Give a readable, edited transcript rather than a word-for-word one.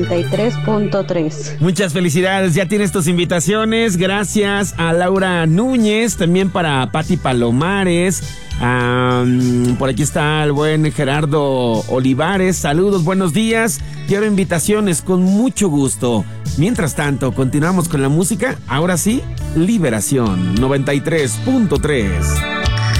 93.3. Muchas felicidades, ya tienes tus invitaciones. Gracias a Laura Núñez, también para Pati Palomares. Por aquí está el buen Gerardo Olivares. Saludos, buenos días. Quiero invitaciones con mucho gusto. Mientras tanto, continuamos con la música. Ahora sí, Liberación 93.3.